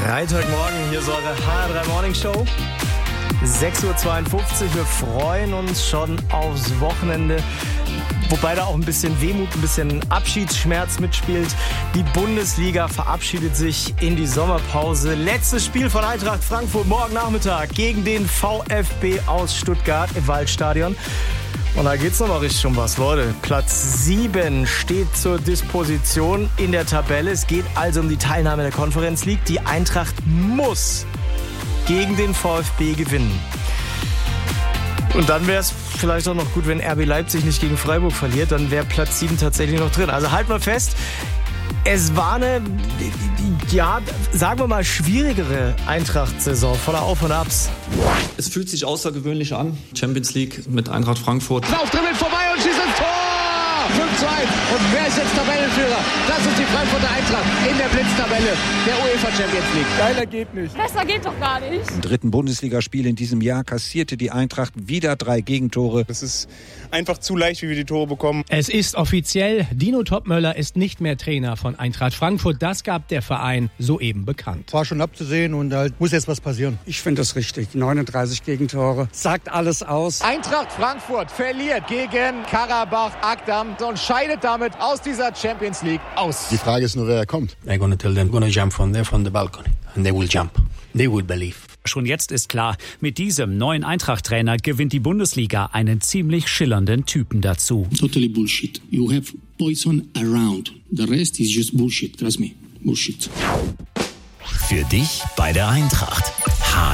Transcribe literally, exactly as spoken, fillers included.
Freitagmorgen, hier ist eure H R drei Morning Show. sechs Uhr zweiundfünfzig, wir freuen uns schon aufs Wochenende. Wobei da auch ein bisschen Wehmut, ein bisschen Abschiedsschmerz mitspielt. Die Bundesliga verabschiedet sich in die Sommerpause. Letztes Spiel von Eintracht Frankfurt morgen Nachmittag gegen den VfB aus Stuttgart im Waldstadion. Und da geht's nochmal richtig um was, Leute. Platz sieben steht zur Disposition in der Tabelle. Es geht also um die Teilnahme der Conference League. Die Eintracht muss gegen den VfB gewinnen. Und dann wäre es vielleicht auch noch gut, wenn R B Leipzig nicht gegen Freiburg verliert. Dann wäre Platz sieben tatsächlich noch drin. Also halt mal fest, es war eine, ja, sagen wir mal, schwierigere Eintracht-Saison voller Auf und Abs. Es fühlt sich außergewöhnlich an. Champions League mit Eintracht Frankfurt. Laufdribbel vorbei und schießt ins Tor! fünf zu eins. Und wer ist jetzt Tabellenführer? Das ist die Frankfurter Eintracht in der Blitztabelle der UEFA Champions League. Geiler geht nicht. Besser geht doch gar nicht. Im dritten Bundesligaspiel in diesem Jahr kassierte die Eintracht wieder drei Gegentore. Das ist einfach zu leicht, wie wir die Tore bekommen. Es ist offiziell, Dino Topmöller ist nicht mehr Trainer von Eintracht Frankfurt. Das gab der Verein soeben bekannt. War schon abzusehen und halt muss jetzt was passieren. Ich finde das richtig. neununddreißig Gegentore. Sagt alles aus. Eintracht Frankfurt verliert gegen Karabach Akdam und scheidet damit aus dieser Champions League aus. Die Frage ist nur, wer kommt. I'm gonna tell them, gonna jump from there from the balcony. And they will jump. They will believe. Schon jetzt ist klar, mit diesem neuen Eintracht-Trainer gewinnt die Bundesliga einen ziemlich schillernden Typen dazu. Totally bullshit. You have poison around. The rest is just bullshit. Trust me. Bullshit. Für dich bei der Eintracht. H